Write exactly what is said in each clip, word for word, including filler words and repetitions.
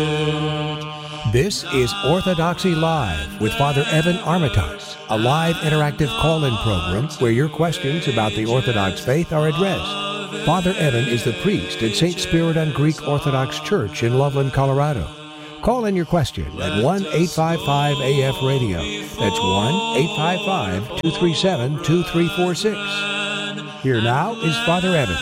This is Orthodoxy Live with Father Evan Armitage, a live interactive call-in program where your questions about the Orthodox faith are addressed. Father Evan is the priest at Saint Spiridon Greek Orthodox Church in Loveland, Colorado. Call in your question at one eight five five A F radio. That's one eight five five, two three seven, two three four six. Here now is Father Evan.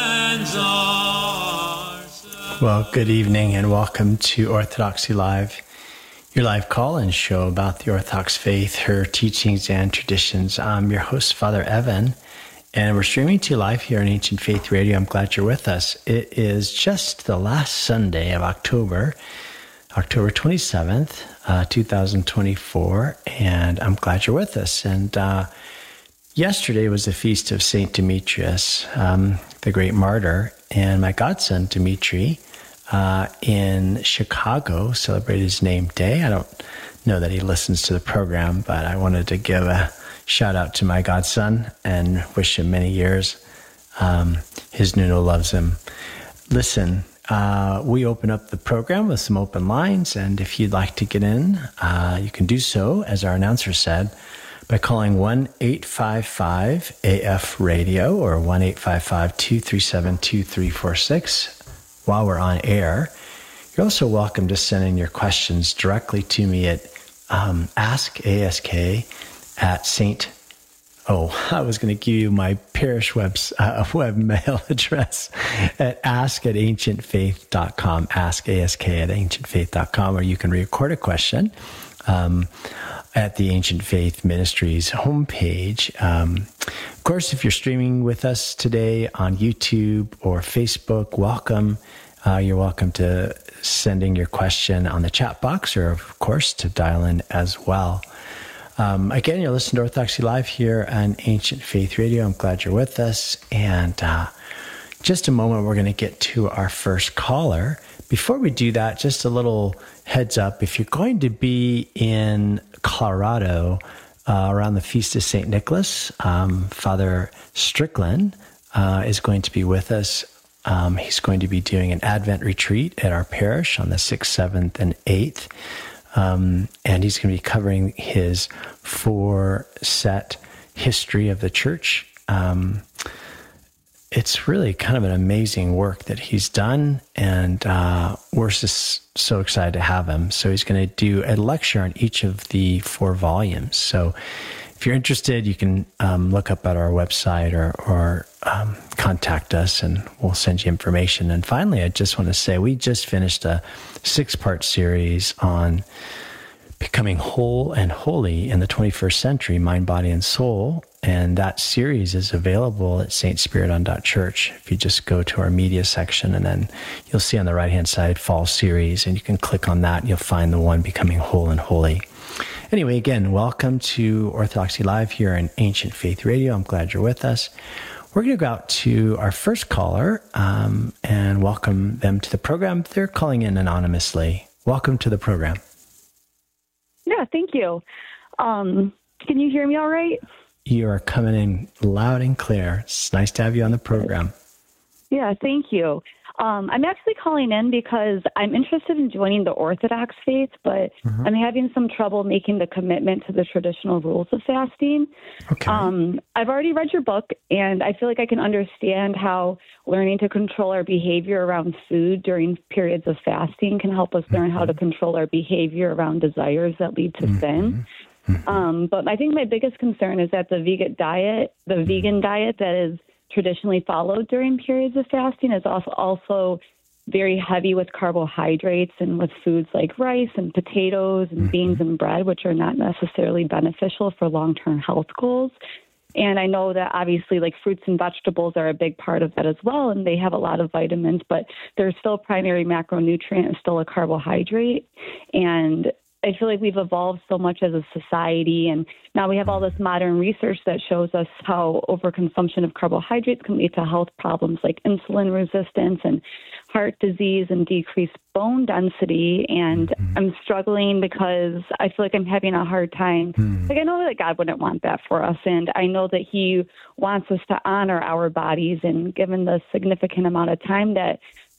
Well, good evening and welcome to Orthodoxy Live, your live call-in show about the Orthodox faith, her teachings and traditions. I'm your host, Father Evan, and we're streaming to you live here on Ancient Faith Radio. I'm glad you're with us. It is just the last Sunday of October, October twenty-seventh, uh, two thousand twenty-four, and I'm glad you're with us. And uh, yesterday was the feast of Saint Demetrius, um, the great martyr, and my godson, Dimitri, uh, in Chicago, celebrated his name day. I don't know that he listens to the program, but I wanted to give a shout out to my godson and wish him many years. Um, his Nuno loves him. Listen, uh, we open up the program with some open lines, and if you'd like to get in, uh, you can do so, as our announcer said, by calling one eight five five A F radio or one eight five five, two three seven, two three four six while we're on air. You're also welcome to send in your questions directly to me at um, ask ask at Saint. Oh, I was going to give you my parish web's uh, webmail address at ask at ancient faith dot com, ask ask at ancient faith dot com, or you can record a question Um, at the Ancient Faith Ministries homepage. Um, of course, if you're streaming with us today on YouTube or Facebook, welcome. Uh, you're welcome to sending your question on the chat box, or of course to dial in as well. Um, again, you're listening to Orthodoxy Live here on Ancient Faith Radio. I'm glad you're with us. And uh, just a moment, we're going to get to our first caller. Before we do that, just a little heads up. If you're going to be in Colorado uh, around the Feast of Saint Nicholas, um, Father Strickland uh, is going to be with us. Um, he's going to be doing an Advent retreat at our parish on the sixth, seventh, and eighth. Um, and he's going to be covering his four-set history of the church. Um It's really kind of an amazing work that he's done, and uh, we're just so excited to have him. So he's going to do a lecture on each of the four volumes. So if you're interested, you can um, look up at our website or, or um, contact us, and we'll send you information. And finally, I just want to say we just finished a six-part series on becoming whole and holy in the twenty-first century, mind, body, and soul. And that series is available at saint spiridon dot church. If you just go to our media section, and then you'll see on the right-hand side, fall series, and you can click on that and you'll find the one, Becoming Whole and Holy. Anyway, again, welcome to Orthodoxy Live here on Ancient Faith Radio. I'm glad you're with us. We're going to go out to our first caller um, and welcome them to the program. They're calling in anonymously. Welcome to the program. Yeah, thank you. Um, can you hear me all right? You are coming in loud and clear. It's nice to have you on the program. Yeah, thank you. Um, I'm actually calling in because I'm interested in joining the Orthodox faith, but uh-huh. I'm having some trouble making the commitment to the traditional rules of fasting. Okay. Um, I've already read your book, and I feel like I can understand how learning to control our behavior around food during periods of fasting can help us learn mm-hmm. how to control our behavior around desires that lead to mm-hmm. sin. Mm-hmm. Um, but I think my biggest concern is that the vegan diet, the mm-hmm. vegan diet that is traditionally followed during periods of fasting, is also, also very heavy with carbohydrates and with foods like rice and potatoes and mm-hmm. beans and bread, which are not necessarily beneficial for long-term health goals. And I know that obviously like fruits and vegetables are a big part of that as well, and they have a lot of vitamins, but their still primary macronutrient is still a carbohydrate. And I feel like we've evolved so much as a society, and now we have all this modern research that shows us how overconsumption of carbohydrates can lead to health problems like insulin resistance and heart disease and decreased bone density. And mm-hmm. I'm struggling because I feel like I'm having a hard time. Mm-hmm. Like I know that God wouldn't want that for us, and I know that He wants us to honor our bodies. And given the significant amount of time that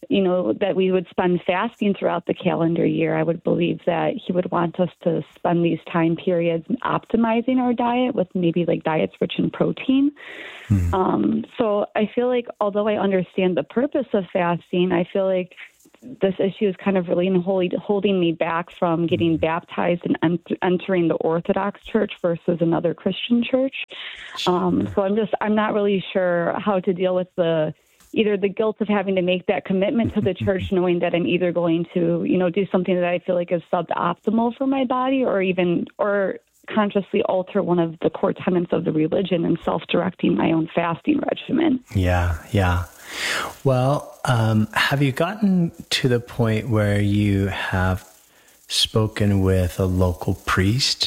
you know, that we would spend fasting throughout the calendar year, I would believe that he would want us to spend these time periods optimizing our diet with maybe like diets rich in protein. Mm-hmm. Um, so I feel like although I understand the purpose of fasting, I feel like this issue is kind of really holding me back from getting baptized and ent- entering the Orthodox Church versus another Christian church. Um, so I'm just, I'm not really sure how to deal with the, either the guilt of having to make that commitment to the church, knowing that I'm either going to, you know, do something that I feel like is suboptimal for my body, or even, or consciously alter one of the core tenets of the religion and self-directing my own fasting regimen. Yeah, yeah. Well, um, have you gotten to the point where you have spoken with a local priest?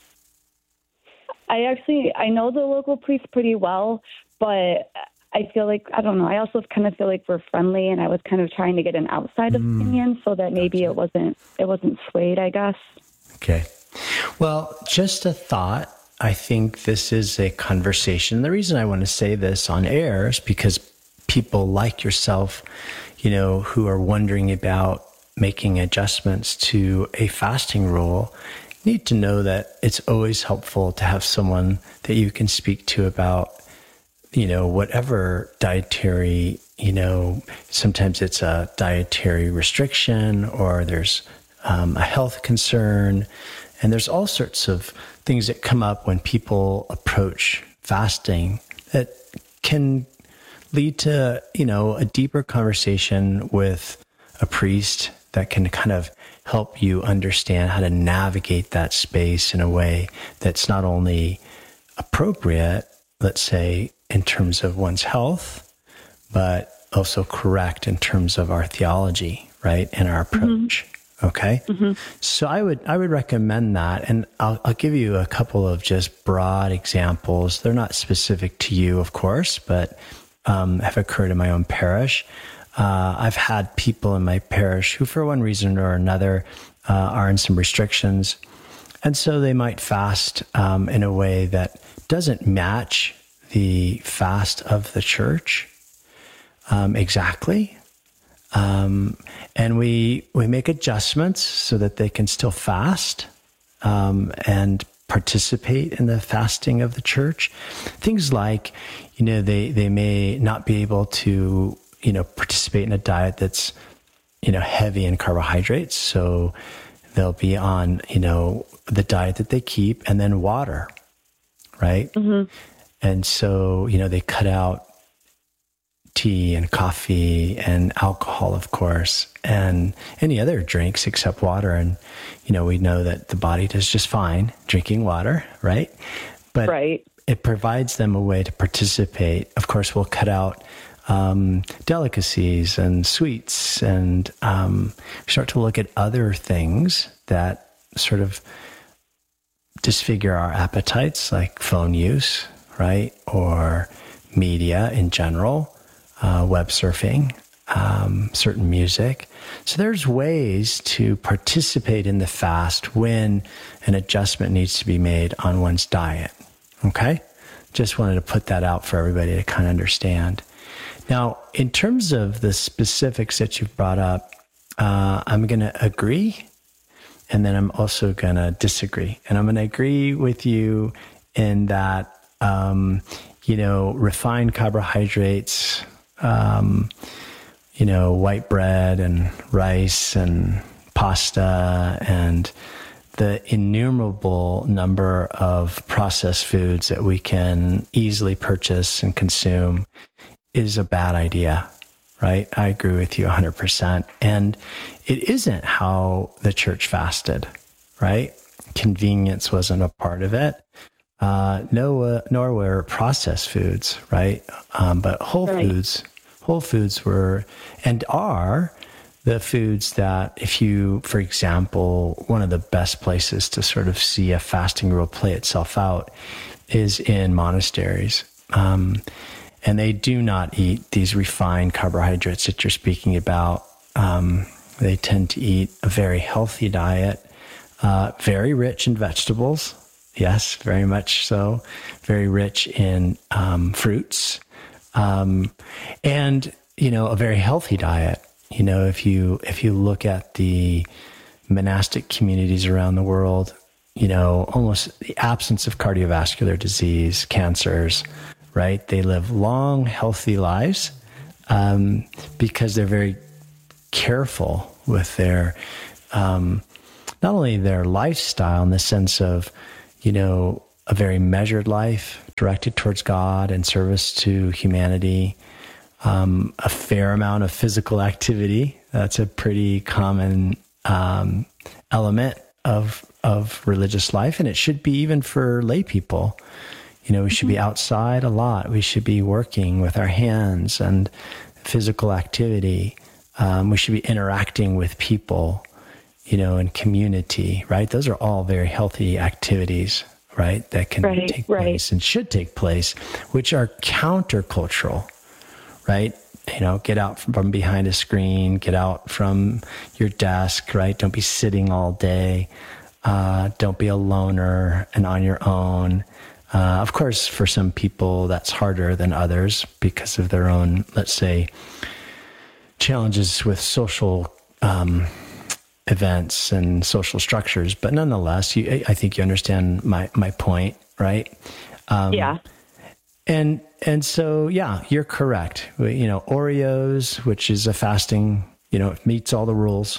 I actually, I know the local priest pretty well, but I feel like, I don't know, I also kind of feel like we're friendly, and I was kind of trying to get an outside mm, opinion so that maybe gotcha. it wasn't, it wasn't swayed, I guess. Okay. Well, just a thought. I think this is a conversation. The reason I want to say this on air is because people like yourself, you know, who are wondering about making adjustments to a fasting rule, need to know that it's always helpful to have someone that you can speak to about, you know, whatever dietary, you know, sometimes it's a dietary restriction, or there's um, a health concern. And there's all sorts of things that come up when people approach fasting that can lead to, you know, a deeper conversation with a priest that can kind of help you understand how to navigate that space in a way that's not only appropriate, let's say, in terms of one's health, but also correct in terms of our theology, right, and our approach. Mm-hmm. Okay. Mm-hmm. So I would, I would recommend that. And I'll, I'll give you a couple of just broad examples. They're not specific to you, of course, but um, have occurred in my own parish. Uh, I've had people in my parish who, for one reason or another, uh, are in some restrictions. And so they might fast um, in a way that doesn't match the fast of the church um, exactly. Um, and we, we make adjustments so that they can still fast, um, and participate in the fasting of the church. Things like, you know, they, they may not be able to, you know, participate in a diet that's, you know, heavy in carbohydrates. So they'll be on, you know, the diet that they keep, and then water, right? Mm-hmm. And so, you know, they cut out tea and coffee and alcohol, of course, and any other drinks except water. And, you know, we know that the body does just fine drinking water, right? But right. It provides them a way to participate. Of course, we'll cut out um, delicacies and sweets, and um, start to look at other things that sort of disfigure our appetites, like phone use, right? Or media in general. Uh, web surfing, um, certain music. So there's ways to participate in the fast when an adjustment needs to be made on one's diet. Okay? Just wanted to put that out for everybody to kind of understand. Now, in terms of the specifics that you've brought up, uh, I'm going to agree, and then I'm also going to disagree. And I'm going to agree with you in that, um, you know, refined carbohydrates, Um, you know, white bread and rice and pasta and the innumerable number of processed foods that we can easily purchase and consume is a bad idea, right? I agree with you one hundred percent. And it isn't how the church fasted, right? Convenience wasn't a part of it. Uh, no, uh, nor were processed foods, right? Um, but whole right. foods, whole foods were and are the foods that, if you, for example, one of the best places to sort of see a fasting rule play itself out is in monasteries. Um, and they do not eat these refined carbohydrates that you're speaking about. Um, they tend to eat a very healthy diet, uh, very rich in vegetables. Yes, very much so. Very rich in um, fruits, um, and, you know, a very healthy diet. You know, if you if you look at the monastic communities around the world, you know, almost the absence of cardiovascular disease, cancers, right? They live long, healthy lives um, because they're very careful with their, um, not only their lifestyle in the sense of, you know, a very measured life directed towards God and service to humanity, um, a fair amount of physical activity. That's a pretty common um, element of of religious life, and it should be even for lay people. You know, we should be outside a lot. We should be working with our hands and physical activity. Um, we should be interacting with people, you know, in community, right? Those are all very healthy activities, right? That can right, take right. place and should take place, which are countercultural, right? You know, get out from behind a screen, get out from your desk, right? Don't be sitting all day. Uh, don't be a loner and on your own. Uh, of course, for some people, that's harder than others because of their own, let's say, challenges with social um, events and social structures. But nonetheless, you, I think you understand my, my point, right? Um, yeah. And and so, yeah, you're correct. You know, Oreos, which is a fasting, you know, it meets all the rules.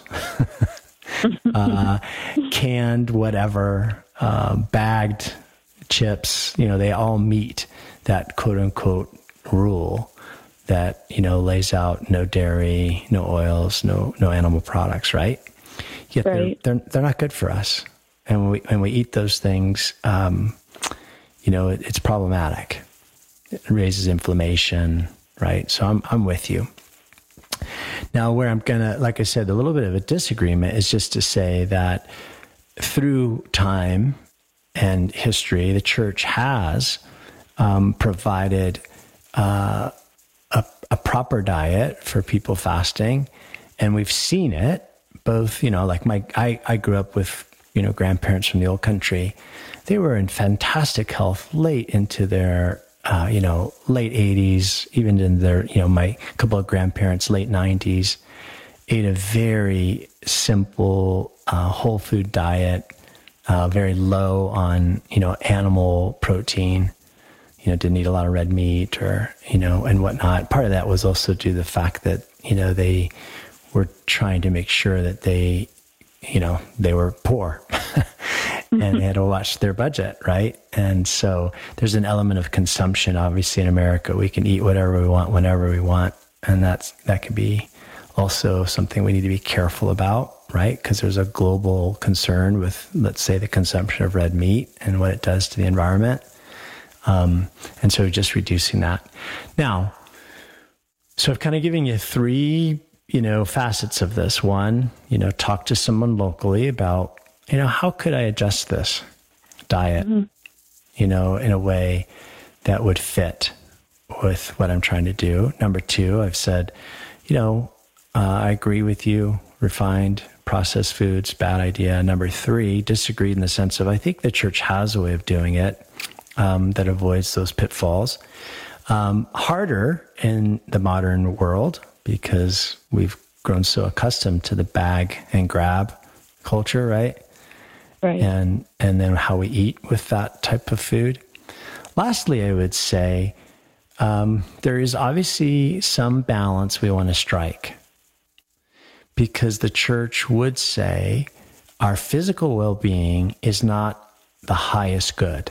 uh, canned whatever, uh, bagged chips, you know, they all meet that quote unquote rule that, you know, lays out no dairy, no oils, no no animal products, right? Yet right. they're, they're they're not good for us, and when we when we eat those things, um, you know, it, it's problematic. It raises inflammation, right? So I'm I'm with you. Now, where I'm gonna, like I said, a little bit of a disagreement is just to say that through time and history, the church has um, provided uh, a, a proper diet for people fasting, and we've seen it both. You know, like my, I, I grew up with you know grandparents from the old country. They were in fantastic health late into their uh, you know late eighties, even in their you know my couple of grandparents late nineties. Ate a very simple uh, whole food diet, uh, very low on you know animal protein. You know, didn't eat a lot of red meat or you know and whatnot. Part of that was also due to the fact that you know they were trying to make sure that they you know they were poor and they had to watch their budget, right? And so there's an element of consumption. Obviously, in America, we can eat whatever we want whenever we want, and that's that could be also something we need to be careful about, right? Because there's a global concern with, let's say, the consumption of red meat and what it does to the environment. Um, and so just reducing that. Now, so I've kind of given you three, you know, facets of this. One, you know, talk to someone locally about, you know, how could I adjust this diet, mm-hmm. you know, in a way that would fit with what I'm trying to do. Number two, I've said, you know, Uh, I agree with you. Refined, processed foods, bad idea. Number three, disagreed in the sense of I think the church has a way of doing it um, that avoids those pitfalls. Um, harder in the modern world because we've grown so accustomed to the bag and grab culture, right? Right. And and then how we eat with that type of food. Lastly, I would say um, there is obviously some balance we want to strike. Because the church would say our physical well-being is not the highest good,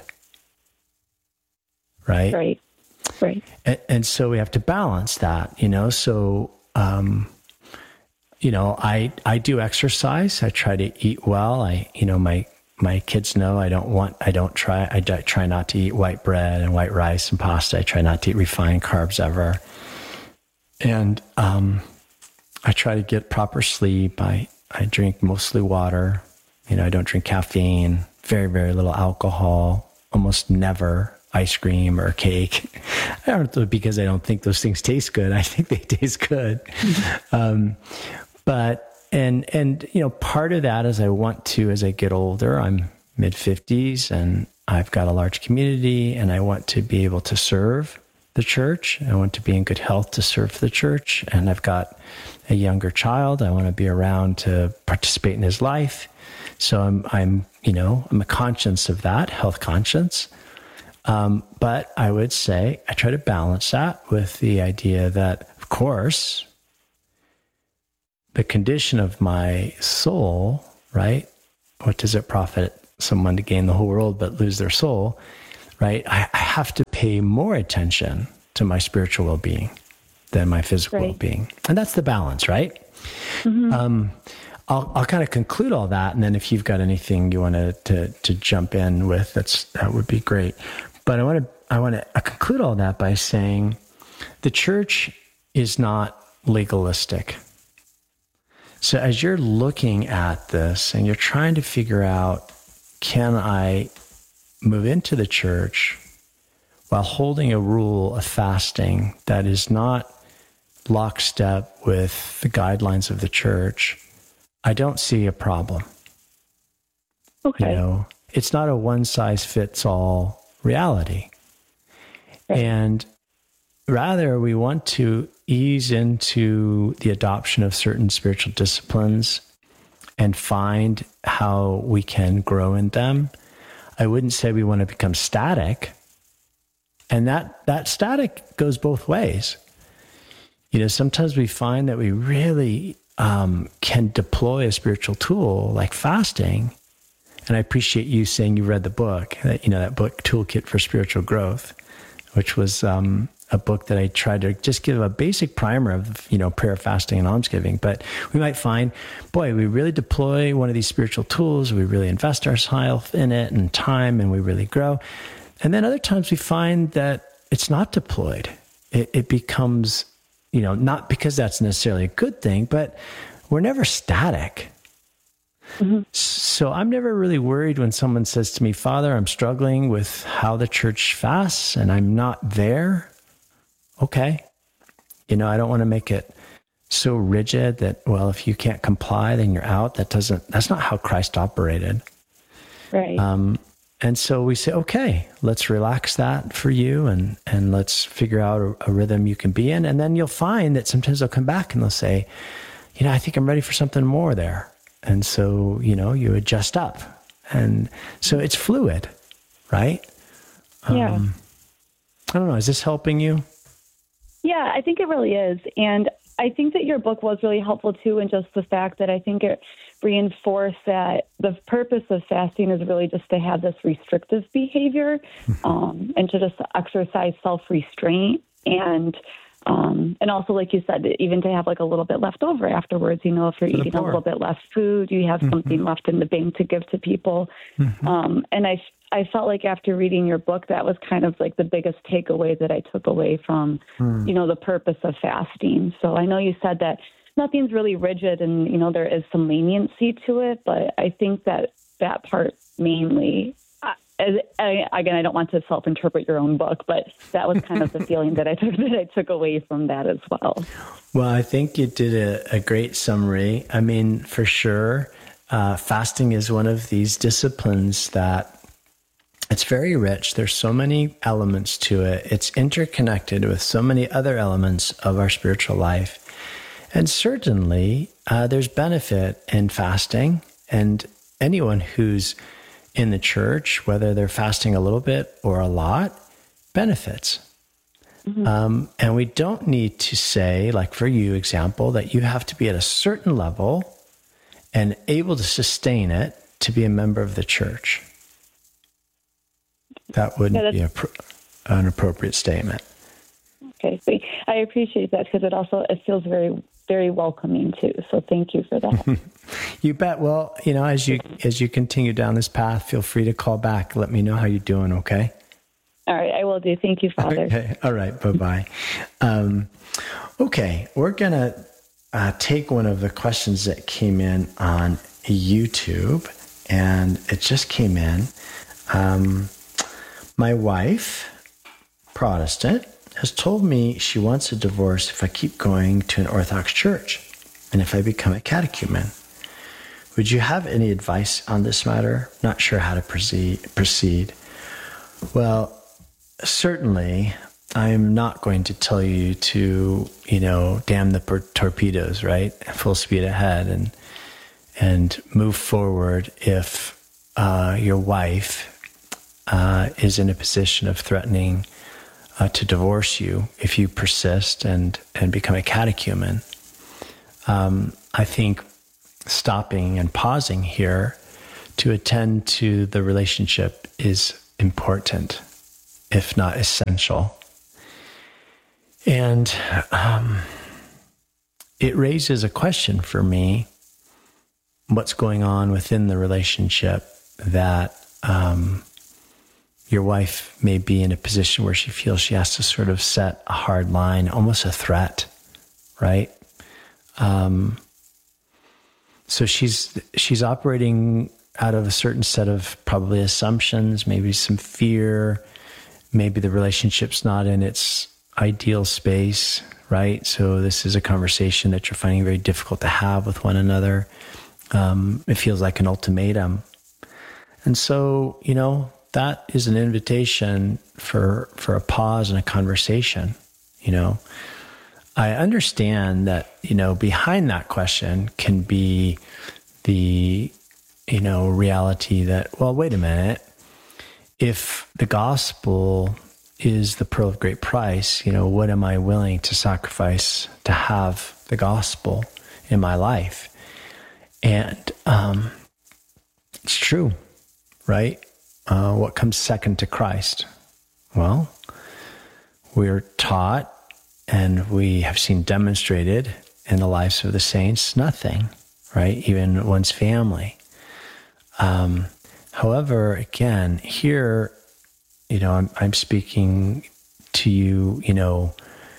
right? Right, right. And, and so we have to balance that, you know. So, um, you know, I I do exercise. I try to eat well. I, you know, my my kids know I don't want. I don't try. I try not to eat white bread and white rice and pasta. I try not to eat refined carbs ever. And um, I try to get proper sleep. I, I drink mostly water. You know, I don't drink caffeine, very, very little alcohol, almost never ice cream or cake. I don't know, because I don't think those things taste good. I think they taste good. um, but, and, and, you know, part of that is I want to, as I get older, I'm mid fifties and I've got a large community and I want to be able to serve the church. I want to be in good health to serve the church. And I've got a younger child. I want to be around to participate in his life. So I'm, I'm, you know, I'm a conscience of that, health conscience. Um, but I would say I try to balance that with the idea that, of course, the condition of my soul, right? What does it profit someone to gain the whole world but lose their soul, right? I, I have to pay more attention to my spiritual well-being than my physical right. well-being. And that's the balance, right? Mm-hmm. Um, I'll, I'll kind of conclude all that. And then if you've got anything you want to, to, to jump in with, that's, that would be great. But I want to, I want to conclude all that by saying the church is not legalistic. So as you're looking at this and you're trying to figure out, can I move into the church while holding a rule of fasting that is not lockstep with the guidelines of the church, I don't see a problem. Okay. You know, it's not a one-size-fits-all reality. Right. And rather, we want to ease into the adoption of certain spiritual disciplines and find how we can grow in them. I wouldn't say we want to become static. And that, that static goes both ways. You know, sometimes we find that we really um, can deploy a spiritual tool like fasting. And I appreciate you saying you read the book, that, you know, that book, Toolkit for Spiritual Growth, which was um, a book that I tried to just give a basic primer of, you know, prayer, fasting, and almsgiving. But we might find, boy, we really deploy one of these spiritual tools, we really invest ourselves in it and time, and we really grow. And then other times we find that it's not deployed. It, it becomes, you know, not because that's necessarily a good thing, but we're never static. Mm-hmm. So I'm never really worried when someone says to me, Father, I'm struggling with how the church fasts and I'm not there. Okay. You know, I don't want to make it so rigid that, well, if you can't comply, then you're out. That doesn't, that's not how Christ operated. Right. Um, and so we say, okay, let's relax that for you and, and let's figure out a, a rhythm you can be in. And then you'll find that sometimes they'll come back and they'll say, you know, I think I'm ready for something more there. And so, you know, you adjust up. And so it's fluid, right? Yeah. Um, I don't know. Is this helping you? Yeah, I think it really is. And I think that your book was really helpful too, in just the fact that I think it reinforced that the purpose of fasting is really just to have this restrictive behavior um, and to just exercise self-restraint and Um, and also, like you said, even to have like a little bit left over afterwards, you know, if you're eating a little bit less food, you have mm-hmm. something left in the bank to give to people. Mm-hmm. Um, and I, I felt like after reading your book, that was kind of like the biggest takeaway that I took away from, mm. you know, the purpose of fasting. So I know you said that nothing's really rigid and, you know, there is some leniency to it, but I think that that part mainly, As, I, again, I don't want to self-interpret your own book, but that was kind of the feeling that I took that I took away from that as well. Well, I think you did a, a great summary. I mean, for sure, uh, fasting is one of these disciplines that it's very rich. There's so many elements to it. It's interconnected with so many other elements of our spiritual life. And certainly, uh, there's benefit in fasting, and anyone who's in the church, whether they're fasting a little bit or a lot, benefits. Mm-hmm. Um, and we don't need to say, like for you, example, that you have to be at a certain level and able to sustain it to be a member of the church. That wouldn't yeah, be a pro- an appropriate statement. Okay, so I appreciate that because it also it feels very very welcoming too. So thank you for that. You bet. Well, you know, as you as you continue down this path, feel free to call back. Let me know how you're doing. Okay. All right, I will do. Thank you, Father. Okay. All right. Bye bye. um, okay, we're gonna uh, take one of the questions that came in on YouTube, and it just came in. Um, my wife, Protestant, has told me she wants a divorce if I keep going to an Orthodox church and if I become a catechumen. Would you have any advice on this matter? Not sure how to proceed. proceed. Well, certainly I'm not going to tell you to, you know, damn the per- torpedoes, right? Full speed ahead and and move forward if uh, your wife uh, is in a position of threatening uh, to divorce you if you persist and, and become a catechumen. Um, I think stopping and pausing here to attend to the relationship is important, if not essential. And um, it raises a question for me, what's going on within the relationship that um, your wife may be in a position where she feels she has to sort of set a hard line, almost a threat, right? Um, so she's she's operating out of a certain set of probably assumptions, maybe some fear, maybe the relationship's not in its ideal space, right? So this is a conversation that you're finding very difficult to have with one another. Um, it feels like an ultimatum. And so, you know, that is an invitation for for a pause and a conversation, you know. I understand that, you know, behind that question can be the, you know, reality that, well, wait a minute, if the gospel is the pearl of great price, you know, what am I willing to sacrifice to have the gospel in my life? And um, it's true, right? Uh, what comes second to Christ? Well, we're taught and we have seen demonstrated in the lives of the saints, nothing, right? Even one's family. Um, however, again, here, you know, I'm, I'm speaking to you, you know,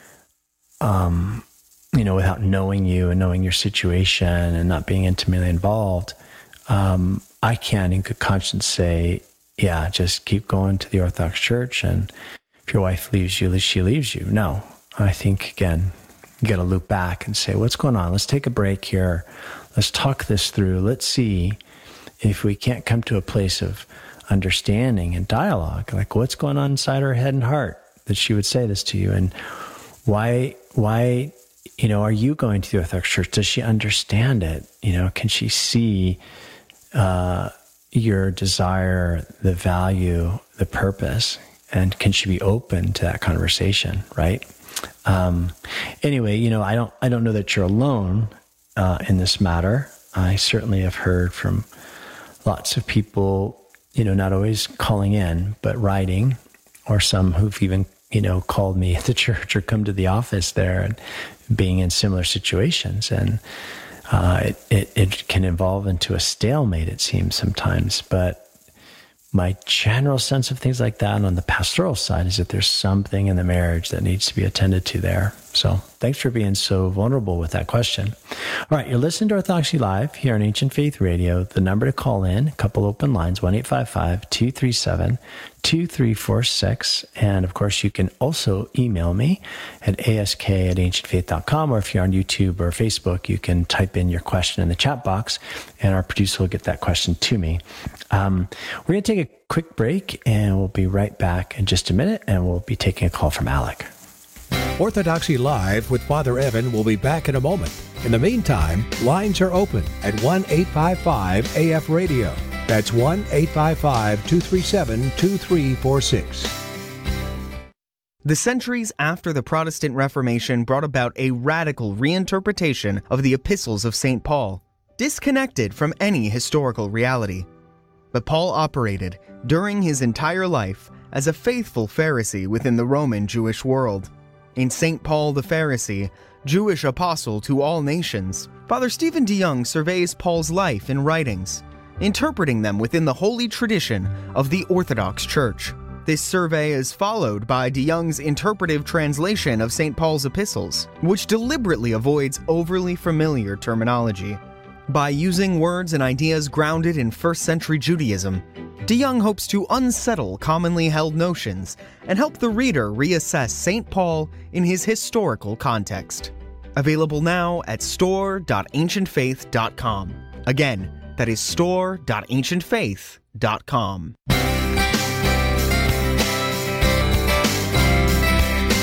um, you know, without knowing you and knowing your situation and not being intimately involved. Um, I can, in good conscience, say, yeah, just keep going to the Orthodox Church, and if your wife leaves you, she leaves you. No, I think, again, you got to loop back and say, what's going on? Let's take a break here. Let's talk this through. Let's see if we can't come to a place of understanding and dialogue, like what's going on inside her head and heart that she would say this to you, and why, why, you know, are you going to the Orthodox Church? Does she understand it? You know, can she see uh, your desire, the value, the purpose, and can she be open to that conversation, right? Um, anyway, you know, I don't, I don't know that you're alone uh, in this matter. I certainly have heard from lots of people, you know, not always calling in, but writing, or some who've even, you know, called me at the church or come to the office there and being in similar situations. And uh, it, it, it can evolve into a stalemate, it seems sometimes. But my general sense of things like that on the pastoral side is that there's something in the marriage that needs to be attended to there. So thanks for being so vulnerable with that question. All right, you're listening to Orthodoxy Live here on Ancient Faith Radio. The number to call in, a couple open lines, one eight five five, two three seven, two three four six. And of course, you can also email me at ask at ancient faith dot com, or if you're on YouTube or Facebook, you can type in your question in the chat box, and our producer will get that question to me. Um, we're going to take a quick break, and we'll be right back in just a minute, and we'll be taking a call from Alec. Orthodoxy Live with Father Evan will be back in a moment. In the meantime, lines are open at one eight five five A F radio. That's one eight five five, two three seven, two three four six. The centuries after the Protestant Reformation brought about a radical reinterpretation of the epistles of Saint Paul, disconnected from any historical reality. But Paul operated, during his entire life, as a faithful Pharisee within the Roman Jewish world. In Saint Paul the Pharisee, Jewish apostle to all nations, Father Stephen DeYoung surveys Paul's life and writings, interpreting them within the holy tradition of the Orthodox Church. This survey is followed by DeYoung's interpretive translation of Saint Paul's epistles, which deliberately avoids overly familiar terminology. By using words and ideas grounded in first century Judaism, DeYoung hopes to unsettle commonly held notions and help the reader reassess Saint Paul in his historical context. Available now at store dot ancient faith dot com. Again, that is store dot ancient faith dot com.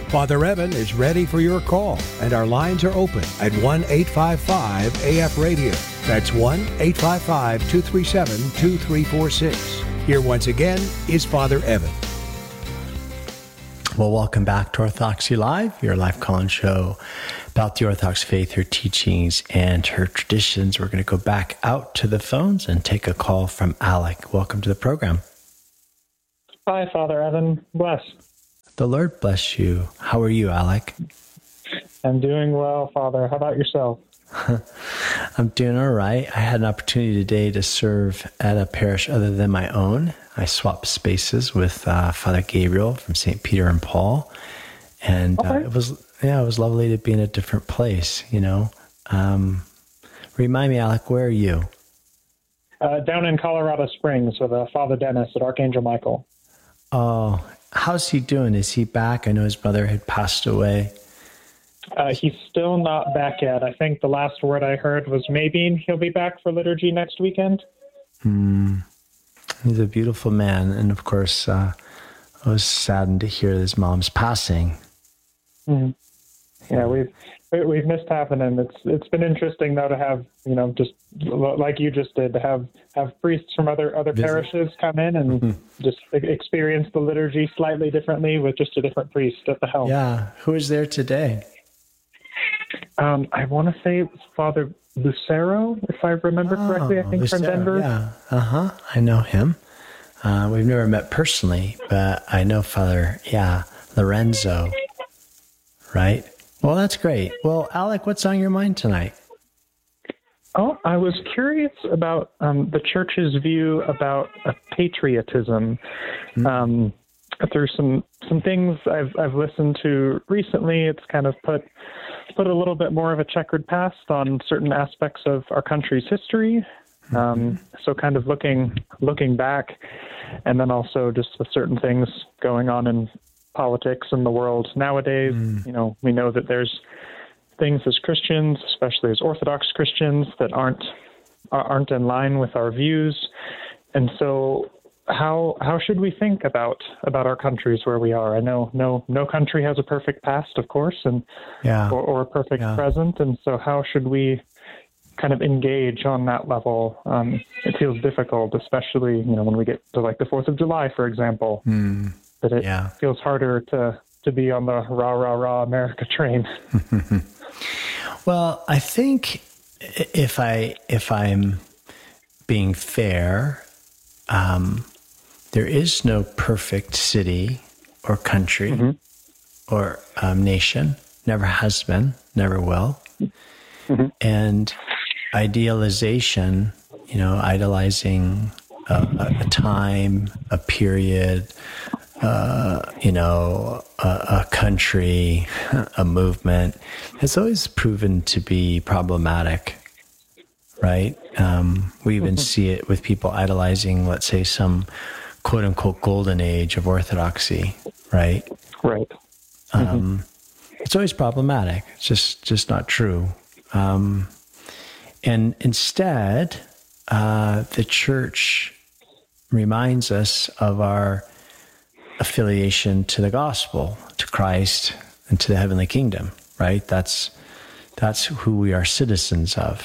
Father Evan is ready for your call, and our lines are open at one eight five five A F radio. That's one eight five five, two three seven, two three four six. Here once again is Father Evan. Well, welcome back to Orthodoxy Live, your live call-in show about the Orthodox faith, her teachings, and her traditions. We're going to go back out to the phones and take a call from Alec. Welcome to the program. Hi, Father Evan. Bless. The Lord bless you. How are you, Alec? I'm doing well, Father. How about yourself? I'm doing all right. I had an opportunity today to serve at a parish other than my own. I swapped spaces with uh, Father Gabriel from Saint Peter and Paul, and okay. uh, it was yeah, it was lovely to be in a different place. You know, um, remind me, Alec, where are you? Uh, down in Colorado Springs with uh, Father Dennis at Archangel Michael. Oh, how's he doing? Is he back? I know his brother had passed away. Uh, he's still not back yet. I think the last word I heard was maybe he'll be back for liturgy next weekend. Hmm. He's a beautiful man. And of course, uh, I was saddened to hear his mom's passing. Mm. Yeah, we've we've missed having him. It's it's been interesting though to have, you know, just like you just did, to have have priests from other other Visit. parishes come in and mm-hmm. just experience the liturgy slightly differently with just a different priest at the helm. Yeah, who is there today? Um, I want to say it was Father Lucero, if I remember oh, correctly, I think Lucero, from Denver. Yeah, uh-huh. I know him. Uh, we've never met personally, but I know Father, yeah, Lorenzo, right? Well, that's great. Well, Alec, what's on your mind tonight? Oh, I was curious about um, the Church's view about uh, patriotism. Mm-hmm. Um, through some some things I've I've listened to recently, it's kind of put put a little bit more of a checkered past on certain aspects of our country's history. Mm-hmm. Um, so kind of looking looking back, and then also just with certain things going on in politics in the world nowadays. Mm. You know, we know that there's things as Christians, especially as Orthodox Christians, that aren't aren't in line with our views, and so. How how should we think about about our countries where we are? I know no no country has a perfect past, of course, and yeah. or, or a perfect yeah. present, and so how should we kind of engage on that level? Um, it feels difficult, especially you know when we get to like the Fourth of July, for example, mm. that it yeah. feels harder to to be on the rah rah rah America train. Well, I think if I if I'm being fair. Um, There is no perfect city or country mm-hmm. or um, nation. Never has been, never will. Mm-hmm. And idealization, you know, idolizing a, a time, a period, uh, you know, a, a country, a movement, has always proven to be problematic, right? Um, we even mm-hmm. see it with people idolizing, let's say, some quote unquote golden age of orthodoxy, right? Right. Um, mm-hmm. It's always problematic. It's just, just not true. Um, and instead, uh, the church reminds us of our affiliation to the gospel, to Christ, and to the heavenly kingdom, right? That's, that's who we are citizens of.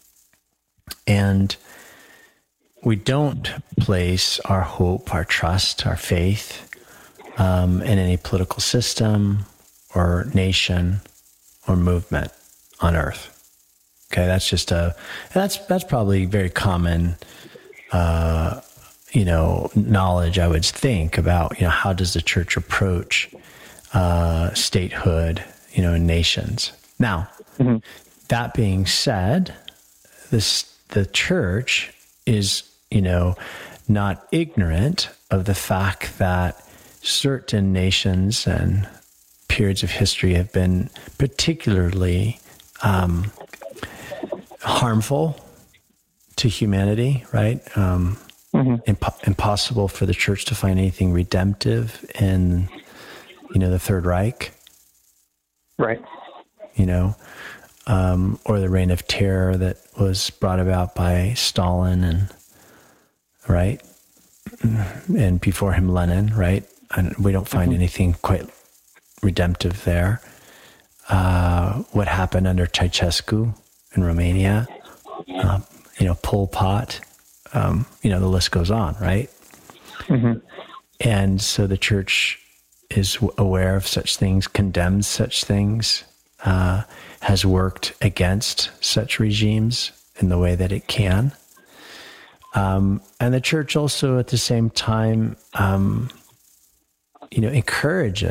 And we don't place our hope, our trust, our faith um, in any political system or nation or movement on earth. Okay, that's just a that's that's probably very common, uh, you know, knowledge. I would think about you know how does the church approach uh, statehood, you know, in nations. Now, mm-hmm. that being said, this the church is. you know, not ignorant of the fact that certain nations and periods of history have been particularly um, harmful to humanity, right? Um, mm-hmm. imp- impossible for the church to find anything redemptive in, you know, the Third Reich. Right. You know, um, or the reign of terror that was brought about by Stalin and right? And before him, Lenin, right? And we don't find mm-hmm. anything quite redemptive there. Uh, what happened under Ceausescu in Romania, um, you know, Pol Pot, um, you know, the list goes on, right? Mm-hmm. And so the church is aware of such things, condemns such things, uh, has worked against such regimes in the way that it can. Um, and the church also at the same time, um, you know, encourages